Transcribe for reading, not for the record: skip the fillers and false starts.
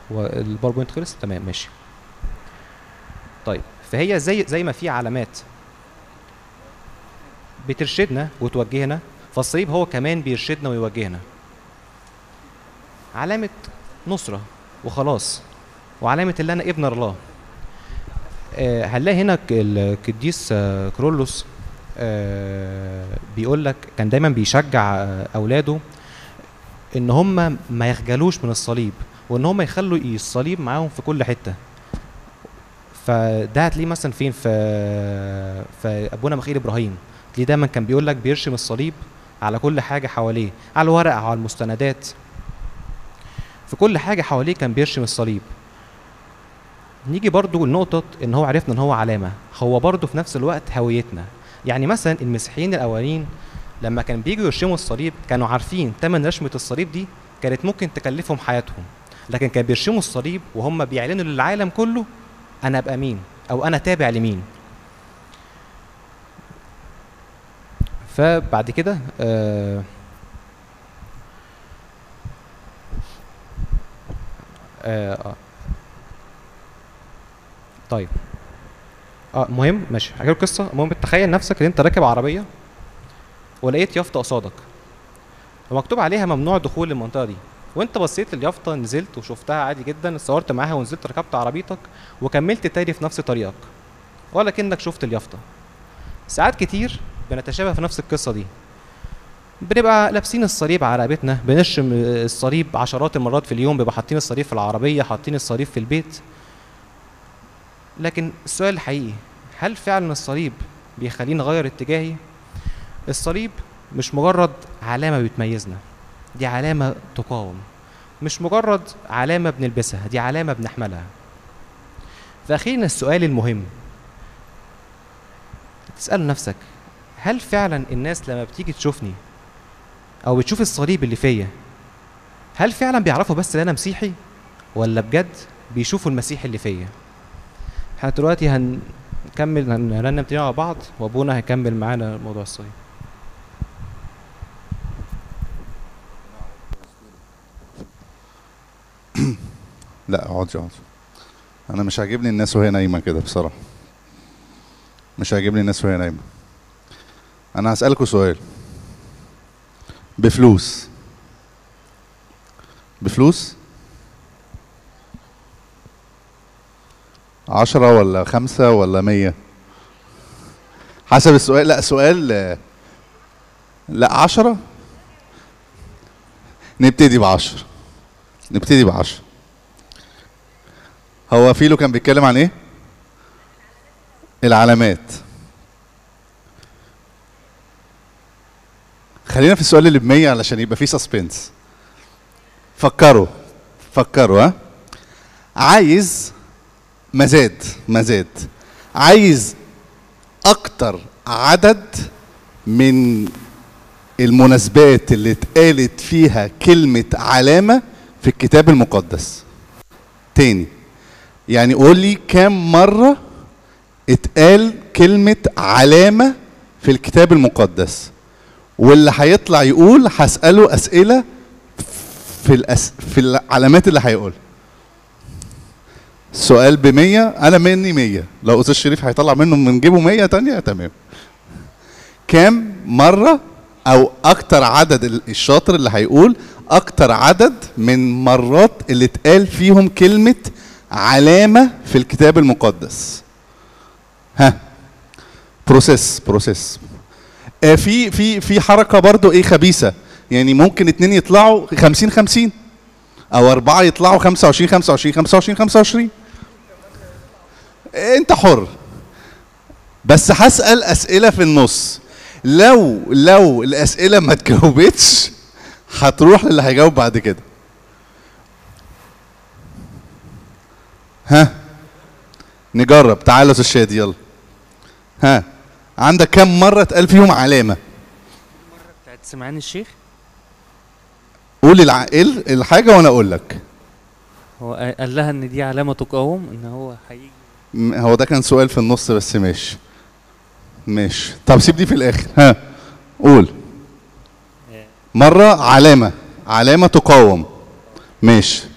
هو الباوربوينت خلص؟ تمام ماشي. طيب فهي زي ما في علامات بترشدنا وتوجهنا، فالصليب هو كمان بيرشدنا ويوجهنا. علامة نصرة وخلاص، وعلامة اللي أنا ابن الله. هنلاقي هنا القديس كرولوس بيقول لك كان دايما بيشجع اولاده ان هم ما يخجلوش من الصليب، وان هم يخلوا الصليب معاهم في كل حته. فده هتلاقيه مثلا فين؟ في ابونا مخيل ابراهيم، تلاقيه دايما كان بيقول لك بيرشم الصليب على كل حاجه حواليه، على الورق او على المستندات، في كل حاجه حواليه كان بيرشم الصليب. نيجي برضو لنقطة ان هو عرفنا ان هو علامة، هو برضو في نفس الوقت هويتنا. يعني مثلا المسيحيين الاولين لما كان بيجوا يرشموا الصليب كانوا عارفين تمن رشمة الصليب دي كانت ممكن تكلفهم حياتهم، لكن كانوا بيرشموا الصليب وهم بيعلنوا للعالم كله انا ابقى مين او انا تابع لمين. فبعد كده طيب مهم ماشي، هحكي لك قصه. المهم تخيل نفسك ان انت راكب عربيه ولقيت يافطه قصادك ومكتوب عليها ممنوع دخول المنطقه دي، وانت بصيت لليافطه، نزلت وشفتها عادي جدا، اتصورت معاها ونزلت ركبت عربيتك وكملت تاني في نفس طريقك ولا كأنك شفت اليافطه. ساعات كتير بنتشابه في نفس القصه دي، بنبقى لابسين الصليب على رقبتنا، بنرشم الصليب عشرات المرات في اليوم، بيبقى حاطين الصليب في العربيه، حاطين الصليب في البيت. لكن السؤال الحقيقي، هل فعلا الصليب بيخليني نغير اتجاهي؟ الصليب مش مجرد علامة بتميزنا، دي علامة تقاوم، مش مجرد علامة بنلبسها، دي علامة بنحملها. فأخيرا السؤال المهم تسأل نفسك، هل فعلا الناس لما بتيجي تشوفني أو بتشوف الصليب اللي فيا، هل فعلا بيعرفوا بس ان انا مسيحي، ولا بجد بيشوفوا المسيح اللي فيا؟ احنا دلوقتي هنكمل هنرنم تاني مع بعض، وابونا هيكمل معانا موضوع الصليب. لا اقعد. انا مش عاجبني الناس وهي نايمه كده بصراحه، مش عاجبني الناس وهي نايمه. انا هسألكوا سؤال، بفلوس 10 ولا 5 ولا 100 حسب السؤال؟ لا سؤال، لا 10. نبتدي ب10. هو فيلو كان بيتكلم عن ايه؟ العلامات. خلينا في السؤال اللي ب100 علشان يبقى فيه سسبنس. فكروا ها، عايز مزاد، عايز اكتر عدد من المناسبات اللي اتقالت فيها كلمة علامة في الكتاب المقدس. تاني، يعني قول لي كام مرة اتقال كلمة علامة في الكتاب المقدس، واللي هيطلع يقول هسأله أسئلة في العلامات اللي هيقول. السؤال ب100، أنا مني 100، لو أستاذ شريف هيطلع منه من جيبه 100 تانية تمام. كام مرة أو أكتر عدد، الشاطر اللي هيقول أكتر عدد من مرات اللي اتقال فيهم كلمة علامة في الكتاب المقدس؟ ها، بروسيس. في حركة برضو ايه خبيثة، يعني ممكن 2 يطلعوا 50 او 4 يطلعوا 25. انت حر، بس هسأل اسئلة في النص. لو الاسئلة ما تجاوبتش هتروح للي هيجاوب بعد كده. ها نجرب، تعالوا يا استاذ شادي يلا. ها، عندك كم مرة اتقال فيهم علامة؟ المرة بتاعت سمعان الشيخ. قول الحاجة وانا اقول لك. هو قال لها ان دي علامة تقاوم، ان هو هيجي. هو ده كان سؤال في النص بس ماشي. طب سيب دي في الاخر. ها قول. مرة علامة تقاوم. ماشي.